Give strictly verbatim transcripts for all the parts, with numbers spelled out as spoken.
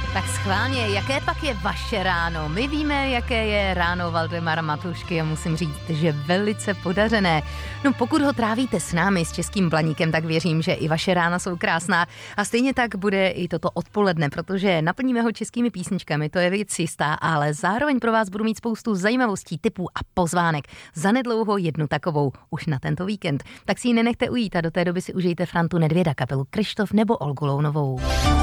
Tak schválně, jaké pak je vaše ráno? My víme, jaké je ráno Valdemara Matušky a musím říct, že velice podařené. No pokud ho trávíte s námi, s Českým Blaníkem, tak věřím, že i vaše rána jsou krásná a stejně tak bude i toto odpoledne, protože naplníme ho českými písničkami, to je věc jistá, ale zároveň pro vás budu mít spoustu zajímavostí, tipů a pozvánek. Zanedlouho jednu takovou už na tento víkend. Tak si ji nenechte ujít a do té doby si užijte Frantu Nedvěda, kapelu Kryštof nebo Olgu Lounovou.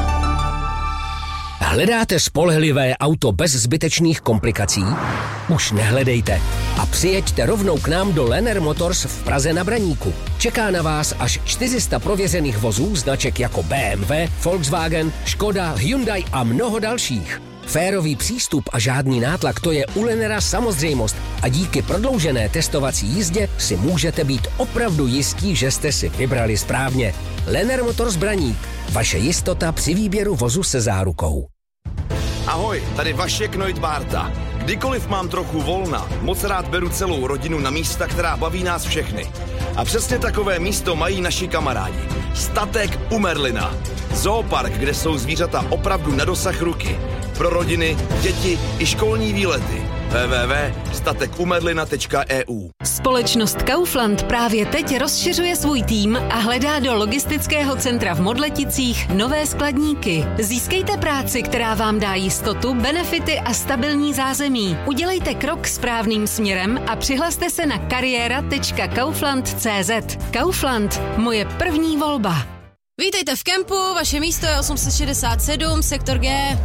Hledáte spolehlivé auto bez zbytečných komplikací? Už nehledejte a přijeďte rovnou k nám do Lenner Motors v Praze na Braníku. Čeká na vás až čtyři sta prověřených vozů značek jako bé em vé, Volkswagen, Škoda, Hyundai a mnoho dalších. Férový přístup a žádný nátlak, to je u Lennera samozřejmost a díky prodloužené testovací jízdě si můžete být opravdu jistí, že jste si vybrali správně. Lenner Motors Braník. Vaše jistota při výběru vozu se zárukou. Ahoj, tady Vašek Neudbárta. Kdykoliv mám trochu volna, moc rád beru celou rodinu na místa, která baví nás všechny. A přesně takové místo mají naši kamarádi. Statek u Merlina. Zoopark, kde jsou zvířata opravdu na dosah ruky. Pro rodiny, děti i školní výlety. w w w tečka statek u merlina tečka e u. Společnost Kaufland právě teď rozšiřuje svůj tým a hledá do logistického centra v Modleticích nové skladníky. Získejte práci, která vám dá jistotu, benefity a stabilní zázemí. Udělejte krok správným směrem a přihlaste se na kariéra tečka kaufland tečka cé zet. Kaufland, moje první volba. Vítejte v kempu, vaše místo je osm set šedesát sedm, sektor G.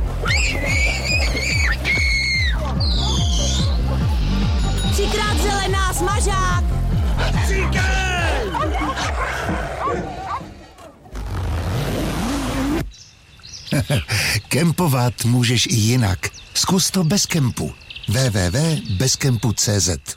Třikrát zelená, smažák! Kempovat můžeš i jinak. Zkus to bez kempu. w w w tečka bez kempu tečka cé zet.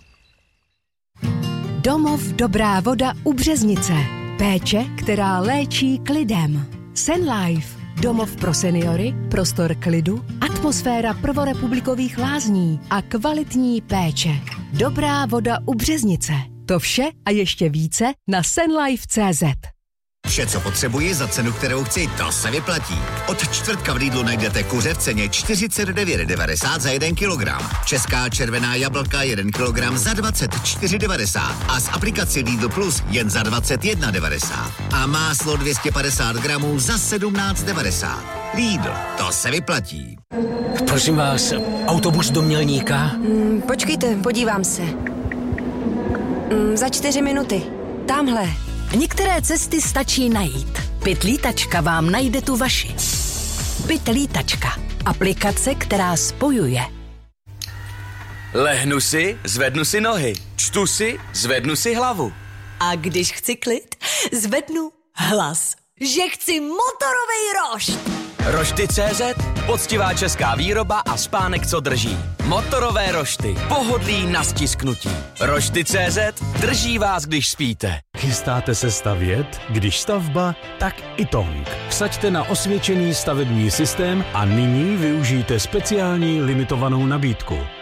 Domov Dobrá voda u Březnice. Péče, která léčí klidem. Senlife. Domov pro seniory, prostor klidu, atmosféra prvorepublikových lázní a kvalitní péče. Dobrá voda u Březnice. To vše a ještě více na senlife tečka cé zet. Vše, co potřebuji za cenu, kterou chci, to se vyplatí. Od čtvrtka v Lidlu najdete kuře v ceně čtyřicet devět devadesát za jeden kilogram. Česká červená jablka jeden kilogram za dvacet čtyři devadesát a z aplikaci Lidl Plus jen za dvacet jedna devadesát. A máslo dvě stě padesát gramů za sedmnáct devadesát. Lidl, to se vyplatí. Prosím vás, autobus do Mělníka? Mm, počkejte, podívám se. Mm, za čtyři minuty. Tamhle. Některé cesty stačí najít. Pytlítačka vám najde tu vaši. Pytlítačka. Aplikace, která spojuje. Lehnu si, zvednu si nohy. Čtu si, zvednu si hlavu. A když chci klid, zvednu hlas. Že chci motorovej rošt. Rošty tečka cé zet, poctivá česká výroba a spánek, co drží. Motorové rošty, pohodlí na stisknutí. Rošty tečka cé zet drží vás, když spíte. Chystáte se stavět? Když stavba, tak i Tong. Vsaďte na osvědčený stavební systém a nyní využijte speciální limitovanou nabídku.